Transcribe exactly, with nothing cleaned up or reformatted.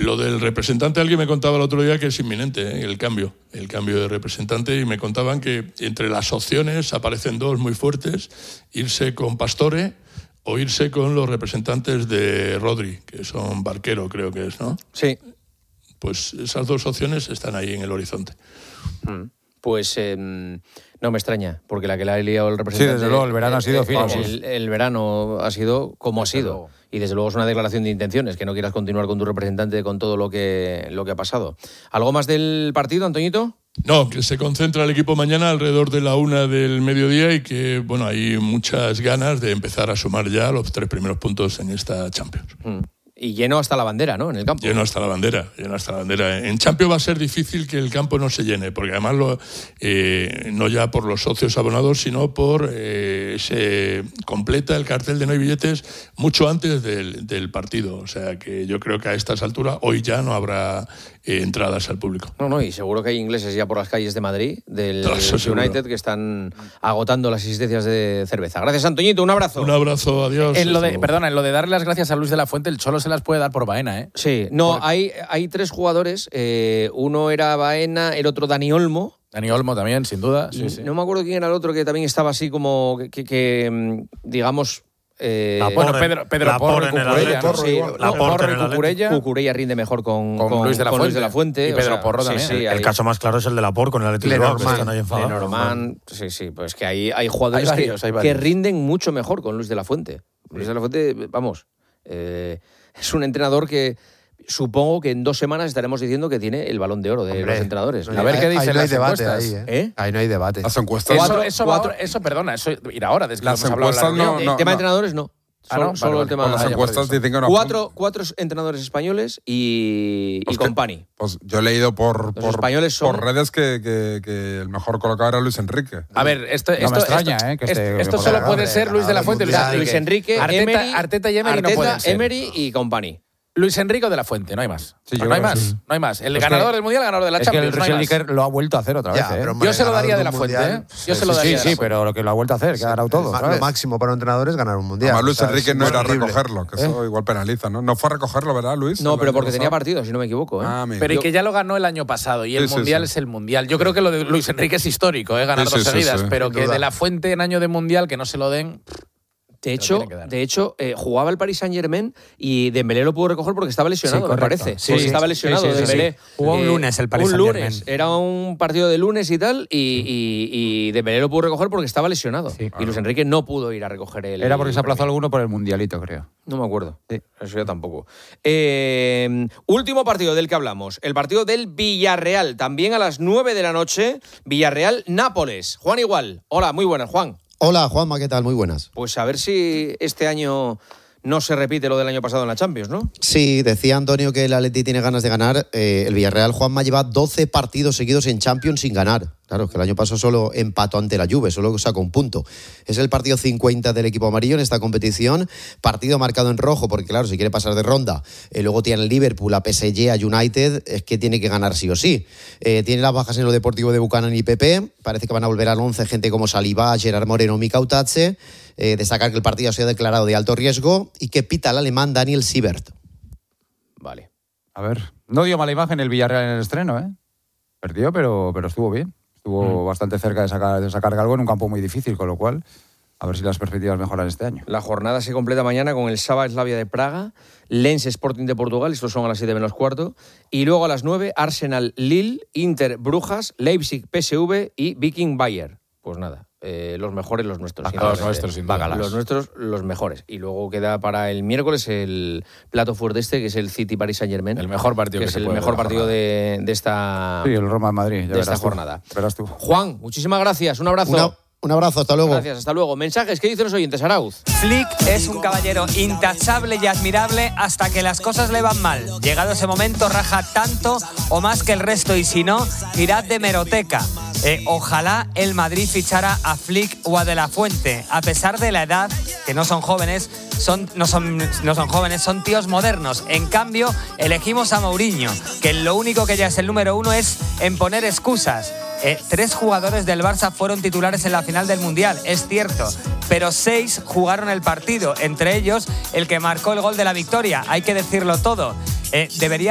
Lo del representante, alguien me contaba el otro día que es inminente, ¿eh? el cambio, el cambio de representante, y me contaban que entre las opciones aparecen dos muy fuertes: irse con Pastore o irse con los representantes de Rodri, que son Barquero, creo que es, ¿no? Sí. Pues esas dos opciones están ahí en el horizonte. Mm. Pues eh, no me extraña, porque la que le ha liado el representante... Sí, desde luego, el verano eh, ha sido fino. El, el verano ha sido como desde ha sido. Luego. Y desde luego es una declaración de intenciones, que no quieras continuar con tu representante con todo lo que, lo que ha pasado. ¿Algo más del partido, Antoñito? No, que se concentra el equipo mañana alrededor de la una del mediodía y que, bueno, hay muchas ganas de empezar a sumar ya los tres primeros puntos en esta Champions. Mm. Y lleno hasta la bandera, ¿no? En el campo. Lleno hasta la bandera, lleno hasta la bandera. En Champions va a ser difícil que el campo no se llene, porque además lo, eh, no ya por los socios abonados, sino por eh, se completa el cartel de no hay billetes mucho antes del, del partido. O sea que yo creo que a estas alturas hoy ya no habrá eh, entradas al público. No, no, y seguro que hay ingleses ya por las calles de Madrid, del United, que están agotando las asistencias de cerveza. Gracias, Antoñito, un abrazo. Un abrazo, adiós. En lo de, perdona, en lo de darle las gracias a Luis de la Fuente, el Cholo se las puede dar por Baena, ¿eh? Sí, no, Porque... hay, hay tres jugadores, eh, uno era Baena, el otro Dani Olmo. Dani Olmo también, sin duda. Sí, sí. No me acuerdo quién era el otro que también estaba así como, que, que, que digamos... Eh, bueno, Pedro, Pedro Porro, Cucurella, ¿no? Sí, la Porro y Cucurella. Cucurella rinde mejor con, con, con Luis de la, con Fuente. Luis de la Fuente. Y Pedro o sea, Porro también. Sí, sí, el hay... caso más claro es el de la Por con el Atlético de Bilbao, que están ahí enfadados. Lenormand, sí, sí, pues que hay, hay jugadores hay varios, que, hay varios. que rinden mucho mejor con Luis de la Fuente. Luis de la Fuente, vamos, eh, es un entrenador que supongo que en dos semanas estaremos diciendo que tiene el Balón de Oro de Hombre, los entrenadores. A ver qué dicen ahí no hay las debate encuestas. ahí, ¿eh? ¿Eh? Ahí no hay debate. Las encuestas... Eso, Cuatro, eso, cuatro, va, eso, perdona, eso ir ahora, desde que las hemos hablado de la encuestas no, reunión. no, el tema no. de entrenadores no. Ah, Solo, no, solo vale, el tema vale. Las Ah, ya, encuestas por eso. dicen que no. cuatro, cuatro entrenadores españoles y, Pues y que- Company. Pues yo he leído por, Los por, españoles son- por redes que, que, que el mejor colocado era Luis Enrique. A ver, esto, No me esto, extraña, esto, eh, que esto, esté esto mejor solo ganador, puede ser Luis de la Fuente, Luis Mundial. Luis Enrique. Enrique, Arteta, Emery, Arteta y Emery Arteta, no pueden ser. Emery y Company. Luis Enrique o de la Fuente, no hay más. Sí, yo no hay creo que más, sí. no hay más. El Es ganador que- del Mundial, ganador de la Es que el Champions, no hay Luis más. Enrique lo ha vuelto a hacer otra vez, Ya, ¿eh? pero, hombre, Yo se lo daría de la ganador de un Fuente, mundial, ¿eh? Yo se lo Sí, daría sí, de la sí, Fuente. pero lo que lo ha vuelto a hacer, que ha ganado todo, Ma- ¿sabes? Lo máximo para un entrenador es ganar un mundial. Además, Luis O sea, Enrique es no era a horrible. recogerlo, que eso igual penaliza, ¿no? No fue a recogerlo, ¿verdad, Luis? No, El pero año porque tenía pasado. partido, si no me equivoco. ¿eh? Ah, amigo. Pero y Yo- que ya lo ganó el año pasado y el Sí, sí, Mundial sí. es el Mundial. Yo creo que lo de Luis Enrique es histórico, ¿eh? ganar Sí, dos sí, sí, seguidas, sí. pero Sin que duda. de la Fuente en año de Mundial que no se lo den... De Lo hecho, tiene que dar. de hecho eh, jugaba el Paris Saint-Germain y Dembélé lo pudo recoger porque estaba lesionado, Sí, me correcto. parece. Sí, Porque sí, estaba sí, lesionado sí, sí, sí. Dembélé. Jugó un Eh, lunes el Paris Un Saint-Germain. lunes. Era un partido de lunes y tal y, y, y Dembélé lo pudo recoger porque estaba lesionado. Sí. Y Luis Enrique no pudo ir a recoger el... Era porque se el aplazó premio. alguno por el Mundialito, creo. No me acuerdo. Eso yo tampoco. Eh, último partido del que hablamos. El partido del Villarreal. También a las nueve de la noche. Villarreal-Nápoles. Juan Igual. Hola, muy buenas, Juan. Hola, Juanma, ¿qué tal? Muy buenas. Pues a ver si este año no se repite lo del año pasado en la Champions, ¿no? Sí, decía Antonio que el Atleti tiene ganas de ganar. Eh, el Villarreal, Juanma, lleva doce partidos seguidos en Champions sin ganar. Claro, que el año pasado solo empató ante la Juve, solo sacó un punto. Es el partido cincuenta del equipo amarillo en esta competición. Partido marcado en rojo, porque claro, si quiere pasar de ronda, eh, luego tiene el Liverpool, a P S G, a United, es que tiene que ganar sí o sí. Eh, tiene las bajas en lo deportivo de Buchanan y Pepe. Parece que van a volver al once gente como Saliba, Gerard Moreno, Mika Utache. Eh, destacar que el partido se ha declarado de alto riesgo y que pita el alemán Daniel Siebert. Vale. A ver, no dio mala imagen el Villarreal en el estreno, ¿eh? Perdió, pero, pero estuvo bien. Estuvo mm. bastante cerca de sacar, de sacar algo en un campo muy difícil, con lo cual, a ver si las perspectivas mejoran este año. La jornada se completa mañana con el Saba Slavia de Praga, Lens Sporting de Portugal, estos son a las siete menos cuarto, y luego a las nueve Arsenal Lille, Inter Brujas, Leipzig P S V y Viking Bayer. Pues nada, eh, los mejores, los nuestros. Ah, los nuestros, sin duda. Bácalas. Los nuestros, los mejores. Y luego queda para el miércoles el plato fuerte este, que es el City Paris Saint Germain. El mejor partido que, que es se el puede mejor de la partido jornada. de, de esta, Sí, el Roma de Madrid, ya de esta verás tú. jornada. Verás tú. Juan, muchísimas gracias. Un abrazo. Una, un abrazo, hasta luego. Gracias, hasta luego. Mensajes, ¿qué dicen los oyentes, Arauz? Flick es un caballero intachable y admirable hasta que las cosas le van mal. Llegado ese momento, raja tanto o más que el resto y si no, tirad de meroteca. Eh, ojalá el Madrid fichara a Flick o a De La Fuente. A pesar de la edad, que no son jóvenes, son, no, son, no son jóvenes, son tíos modernos. En cambio, elegimos a Mourinho, que lo único que ya es el número uno es en poner excusas. Eh, tres jugadores del Barça fueron titulares en la final del Mundial, es cierto, pero seis jugaron el partido, entre ellos el que marcó el gol de la victoria, hay que decirlo todo. Eh, debería